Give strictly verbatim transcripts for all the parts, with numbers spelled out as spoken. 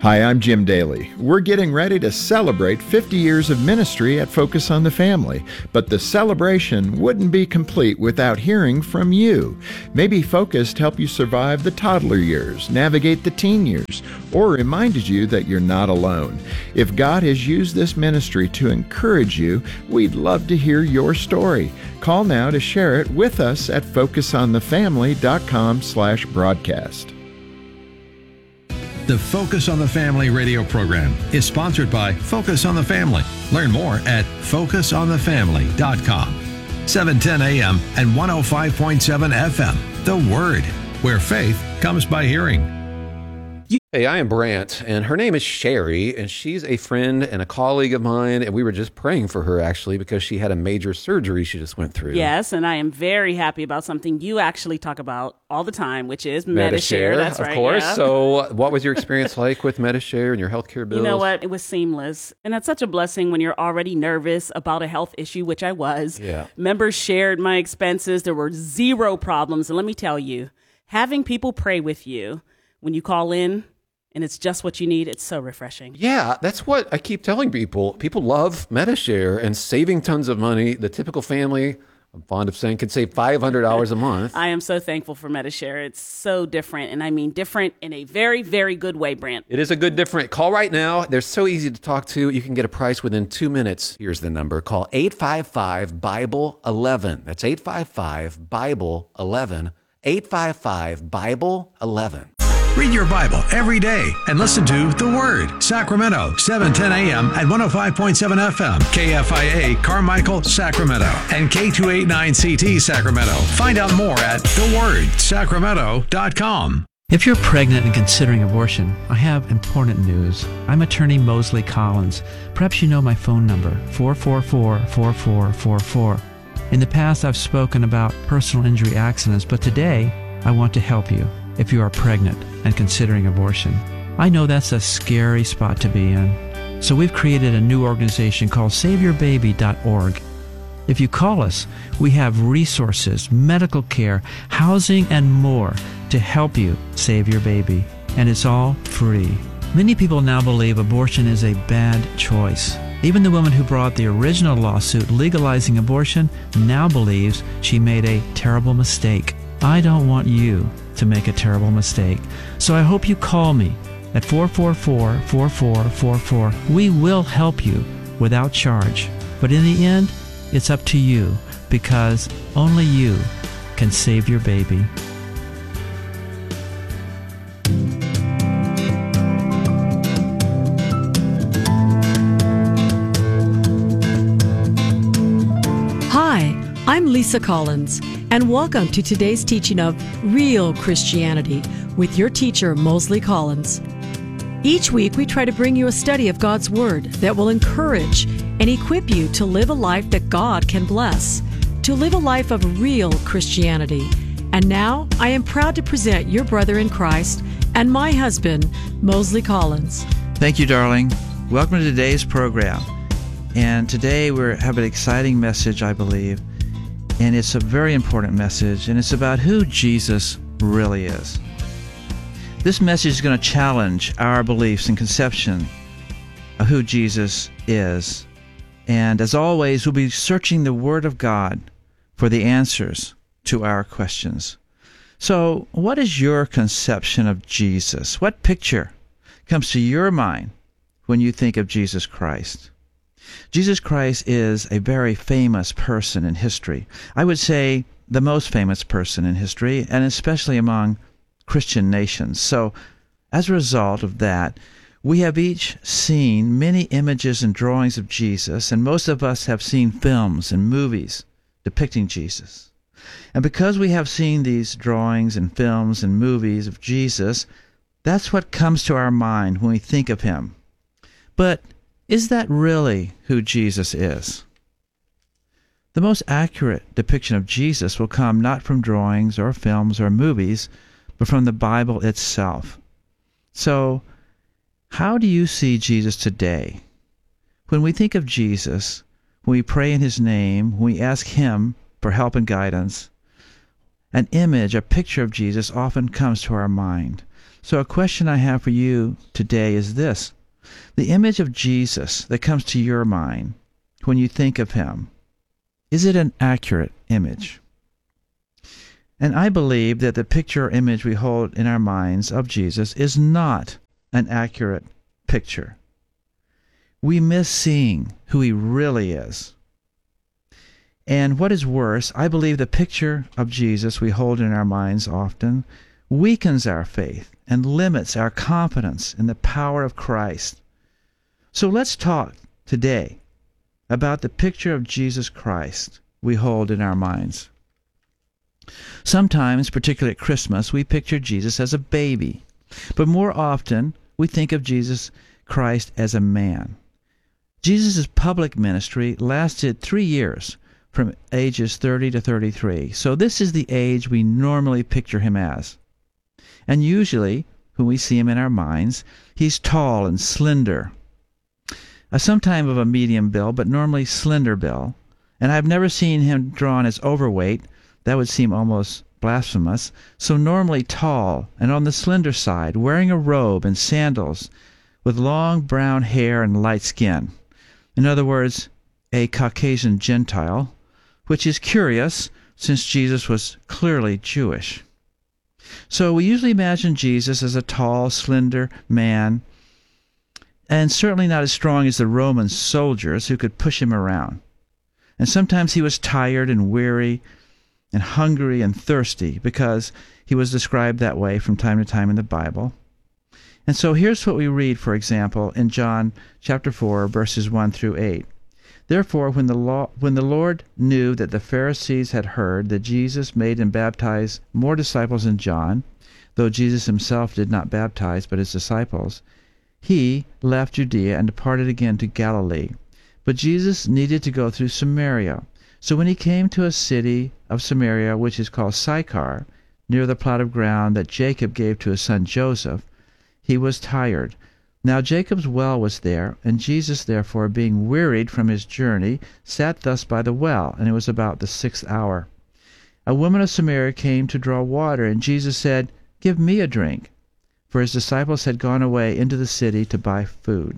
Hi, I'm Jim Daly. We're getting ready to celebrate fifty years of ministry at Focus on the Family, but the celebration wouldn't be complete without hearing from you. Maybe Focus helped you survive the toddler years, navigate the teen years, or reminded you that you're not alone. If God has used this ministry to encourage you, we'd love to hear your story. Call now to share it with us at focus on the family dot com slash broadcast. The Focus on the Family radio program is sponsored by Focus on the Family. Learn more at focus on the family dot com. seven ten a m and one oh five point seven F M. The Word, where faith comes by hearing. Hey, I am Brant, and her name is Sherry, and she's a friend and a colleague of mine, and we were just praying for her, actually, because she had a major surgery she just went through. Yes, and I am very happy about something you actually talk about all the time, which is Medi-Share. Medi-Share, That's of right, course. yeah. So what was your experience like with Medi-Share and your healthcare bills? You know what? It was seamless, and that's such a blessing when you're already nervous about a health issue, which I was. Yeah. Members shared my expenses. There were zero problems, and let me tell you, having people pray with you when you call in, and it's just what you need, it's so refreshing. Yeah, that's what I keep telling people. People love Medi-Share and saving tons of money. The typical family, I'm fond of saying, can save five hundred dollars a month. I am so thankful for Medi-Share. It's so different, and I mean different in a very, very good way, Brant. It is a good different. Call right now. They're so easy to talk to. You can get a price within two minutes. Here's the number. Call eight five five, Bible eleven. That's eight five five, Bible eleven. eight five five, Bible eleven. Read your Bible every day and listen to The Word, Sacramento, seven ten a m and one oh five point seven F M, K F I A, Carmichael, Sacramento, and K two eighty-nine C T, Sacramento. Find out more at the word sacramento dot com. If you're pregnant and considering abortion, I have important news. I'm attorney Mosley Collins. Perhaps you know my phone number, four four four, four four four four. In the past, I've spoken about personal injury accidents, but today, I want to help you if you are pregnant and considering abortion. I know that's a scary spot to be in. So we've created a new organization called save your baby dot org. If you call us, we have resources, medical care, housing, and more to help you save your baby. And it's all free. Many people now believe abortion is a bad choice. Even the woman who brought the original lawsuit legalizing abortion now believes she made a terrible mistake. I don't want you to make a terrible mistake. So I hope you call me at four four four, four four four four. We will help you without charge. But in the end, it's up to you, because only you can save your baby. Hi, I'm Lisa Collins, and welcome to today's teaching of Real Christianity with your teacher, Mosley Collins. Each week, we try to bring you a study of God's Word that will encourage and equip you to live a life that God can bless, to live a life of real Christianity. And now, I am proud to present your brother in Christ and my husband, Mosley Collins. Thank you, darling. Welcome to today's program. And today we have an exciting message, I believe. And it's a very important message, and it's about who Jesus really is. This message is going to challenge our beliefs and conception of who Jesus is. And as always, we'll be searching the Word of God for the answers to our questions. So, what is your conception of Jesus? What picture comes to your mind when you think of Jesus Christ? Jesus Christ is a very famous person in history. I would say the most famous person in history, and especially among Christian nations. So, as a result of that, we have each seen many images and drawings of Jesus, and most of us have seen films and movies depicting Jesus. And because we have seen these drawings and films and movies of Jesus, that's what comes to our mind when we think of him. But is that really who Jesus is? The most accurate depiction of Jesus will come not from drawings or films or movies, but from the Bible itself. So, how do you see Jesus today? When we think of Jesus, when we pray in his name, when we ask him for help and guidance, an image, a picture of Jesus often comes to our mind. So a question I have for you today is this. The image of Jesus that comes to your mind when you think of him, is it an accurate image? And I believe that the picture or image we hold in our minds of Jesus is not an accurate picture. We miss seeing who he really is. And what is worse, I believe the picture of Jesus we hold in our minds often weakens our faith and limits our confidence in the power of Christ. So let's talk today about the picture of Jesus Christ we hold in our minds. Sometimes, particularly at Christmas, we picture Jesus as a baby, but more often we think of Jesus Christ as a man. Jesus' public ministry lasted three years, from ages thirty to thirty-three, so this is the age we normally picture him as. And usually, when we see him in our minds, he's tall and slender, uh, sometime of a medium build, but normally slender build. And I've never seen him drawn as overweight. That would seem almost blasphemous. So normally tall and on the slender side, wearing a robe and sandals, with long brown hair and light skin. In other words, a Caucasian Gentile, which is curious since Jesus was clearly Jewish. So we usually imagine Jesus as a tall, slender man, and certainly not as strong as the Roman soldiers who could push him around. And sometimes he was tired and weary and hungry and thirsty, because he was described that way from time to time in the Bible. And so here's what we read, for example, in John chapter four, verses one through eight. Therefore, when the, law, when the Lord knew that the Pharisees had heard that Jesus made and baptized more disciples than John, though Jesus himself did not baptize but his disciples, he left Judea and departed again to Galilee. But Jesus needed to go through Samaria. So when he came to a city of Samaria, which is called Sychar, near the plot of ground that Jacob gave to his son Joseph, he was tired. Now Jacob's well was there, and Jesus, therefore, being wearied from his journey, sat thus by the well, and it was about the sixth hour. A woman of Samaria came to draw water, and Jesus said, Give me a drink, for his disciples had gone away into the city to buy food.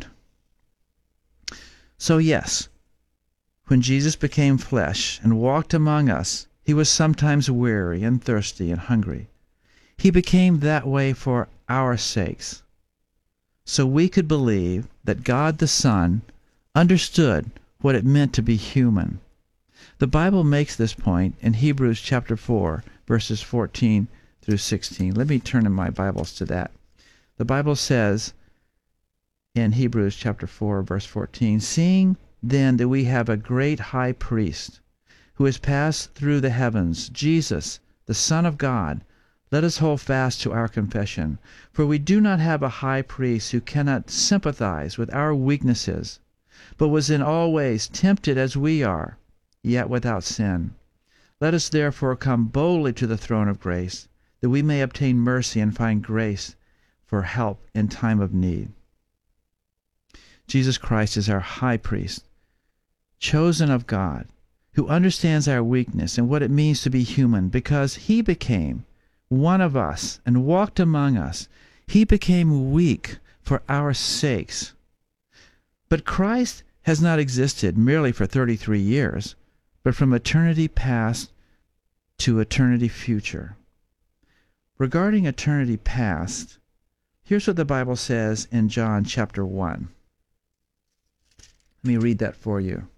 So yes, when Jesus became flesh and walked among us, he was sometimes weary and thirsty and hungry. He became that way for our sakes, so we could believe that God the Son understood what it meant to be human. The Bible makes this point in Hebrews chapter four, verses fourteen through sixteen. Let me turn in my Bibles to that. The Bible says in Hebrews chapter four, verse fourteen, Seeing then that we have a great high priest, who has passed through the heavens, Jesus, the Son of God, let us hold fast to our confession. For we do not have a high priest who cannot sympathize with our weaknesses, but was in all ways tempted as we are, yet without sin. Let us therefore come boldly to the throne of grace, that we may obtain mercy and find grace for help in time of need. Jesus Christ is our high priest, chosen of God, who understands our weakness and what it means to be human, because he became one of us and walked among us. He became weak for our sakes. But Christ has not existed merely for thirty-three years, but from eternity past to eternity future. Regarding eternity past, here's what the Bible says in John chapter one. Let me read that for you.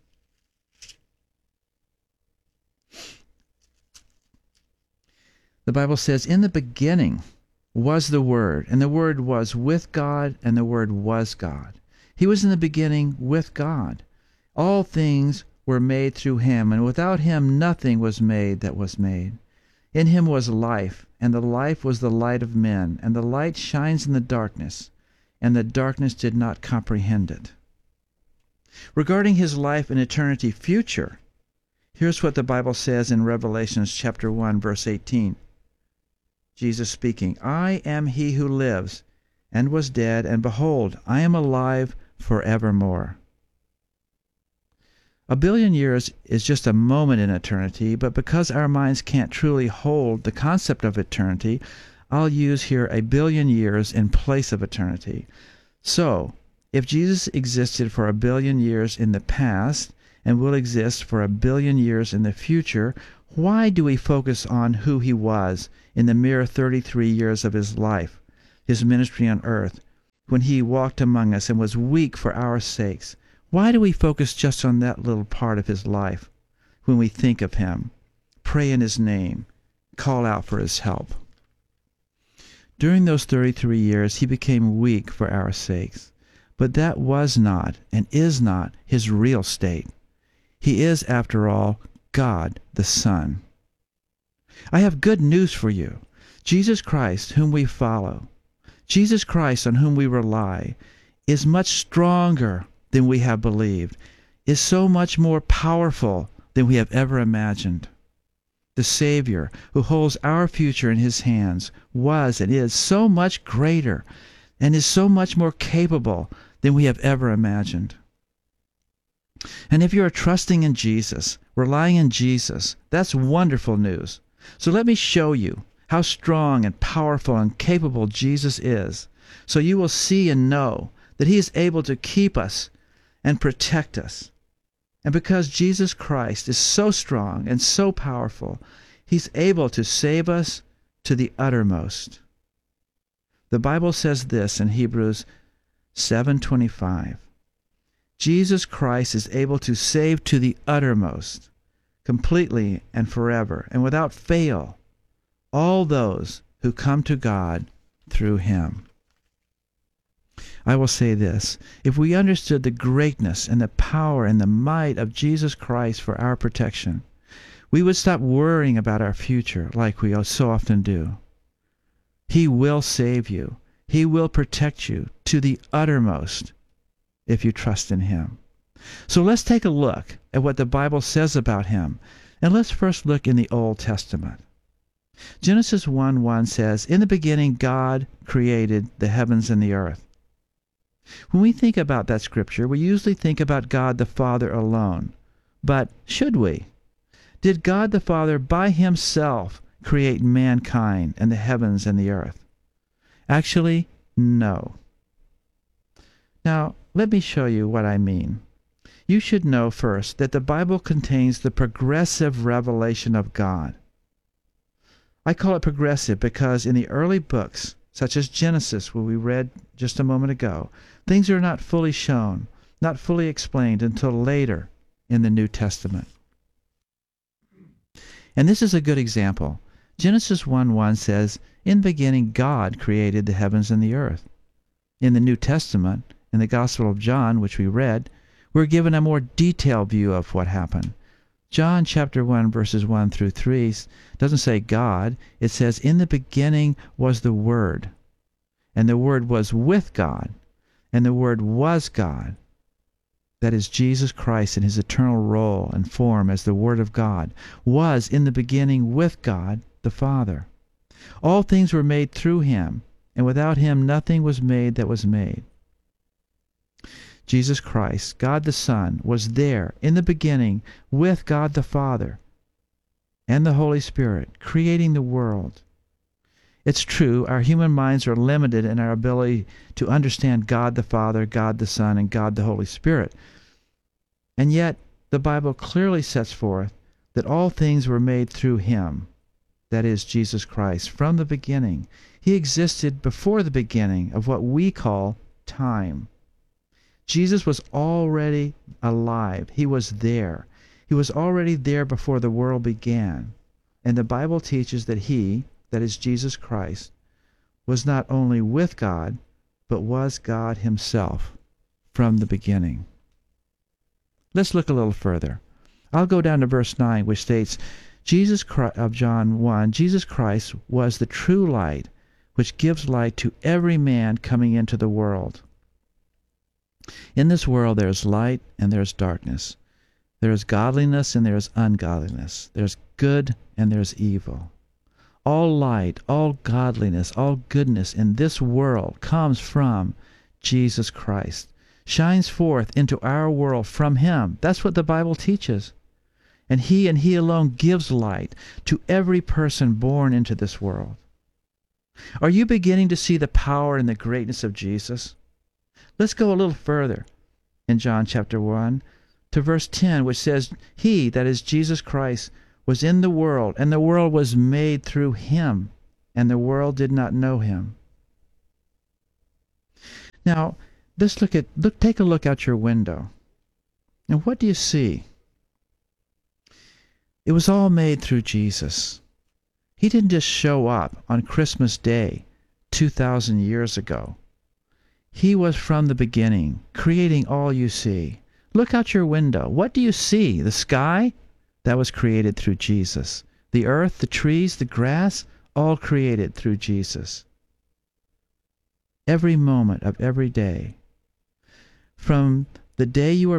The Bible says, In the beginning was the Word, and the Word was with God, and the Word was God. He was in the beginning with God. All things were made through him, and without him nothing was made that was made. In him was life, and the life was the light of men, and the light shines in the darkness, and the darkness did not comprehend it. Regarding his life in eternity future, here's what the Bible says in Revelation chapter one, verse eighteen. Jesus speaking, I am he who lives and was dead, and behold, I am alive forevermore. A billion years is just a moment in eternity, but because our minds can't truly hold the concept of eternity, I'll use here a billion years in place of eternity. So, if Jesus existed for a billion years in the past and will exist for a billion years in the future, why do we focus on who he was in the mere thirty-three years of his life, his ministry on earth, when he walked among us and was weak for our sakes? Why do we focus just on that little part of his life when we think of him, pray in his name, call out for his help? During those thirty-three years, he became weak for our sakes. But that was not and is not his real state. He is, after all, God the Son. I have good news for you. Jesus Christ, whom we follow, Jesus Christ on whom we rely, is much stronger than we have believed, is so much more powerful than we have ever imagined. The Savior, who holds our future in his hands, was and is so much greater and is so much more capable than we have ever imagined. And if you are trusting in Jesus, relying in Jesus, that's wonderful news. So let me show you how strong and powerful and capable Jesus is, so you will see and know that he is able to keep us and protect us. And because Jesus Christ is so strong and so powerful, he's able to save us to the uttermost. The Bible says this in Hebrews seven twenty-five. Jesus Christ is able to save to the uttermost, completely and forever, and without fail, all those who come to God through him. I will say this: if we understood the greatness and the power and the might of Jesus Christ for our protection, we would stop worrying about our future like we so often do. He will save you. He will protect you to the uttermost if you trust in him. So let's take a look at what the Bible says about him, and let's first look in the Old Testament. Genesis one one says, "In the beginning God created the heavens and the earth." When we think about that scripture, we usually think about God the Father alone. But should we? Did God the Father by himself create mankind and the heavens and the earth? Actually, no. Now, let me show you what I mean. You should know first that the Bible contains the progressive revelation of God. I call it progressive because in the early books, such as Genesis, where we read just a moment ago, things are not fully shown, not fully explained until later in the New Testament. And this is a good example. Genesis one one says, "In the beginning God created the heavens and the earth." In the New Testament, in the Gospel of John, which we read, we're given a more detailed view of what happened. John chapter one, verses one through three doesn't say God. It says, "In the beginning was the Word, and the Word was with God, and the Word was God." That is, Jesus Christ in his eternal role and form as the Word of God was in the beginning with God the Father. All things were made through him, and without him nothing was made that was made. Jesus Christ, God the Son, was there in the beginning with God the Father and the Holy Spirit, creating the world. It's true, our human minds are limited in our ability to understand God the Father, God the Son, and God the Holy Spirit. And yet, the Bible clearly sets forth that all things were made through him, that is, Jesus Christ, from the beginning. He existed before the beginning of what we call time. Jesus was already alive. He was there. He was already there before the world began. And the Bible teaches that he, that is Jesus Christ, was not only with God, but was God himself from the beginning. Let's look a little further. I'll go down to verse nine, which states, Jesus Christ, of John one, Jesus Christ was the true light, which gives light to every man coming into the world. In this world there is light and there is darkness. There is godliness and there is ungodliness. There's good and there's evil. All light, all godliness, all goodness in this world comes from Jesus Christ, shines forth into our world from him. That's what the Bible teaches. And he and he alone gives light to every person born into this world. Are you beginning to see the power and the greatness of Jesus? Let's go a little further in John chapter one to verse ten, which says, He, that is Jesus Christ, was in the world, and the world was made through him, and the world did not know him. Now, let's look at look take a look out your window. And what do you see? It was all made through Jesus. He didn't just show up on Christmas Day two thousand years ago. He was from the beginning, creating all you see. Look out your window. What do you see? The sky? That was created through Jesus. The earth, the trees, the grass, all created through Jesus. Every moment of every day. From the day you were